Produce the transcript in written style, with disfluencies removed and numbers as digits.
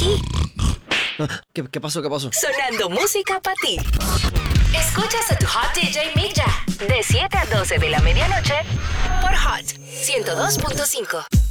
aquí. ¿Qué pasó? Sonando música para ti. Escuchas a tu Hot DJ Milla de 7 a 12 de la medianoche por Hot 102.5.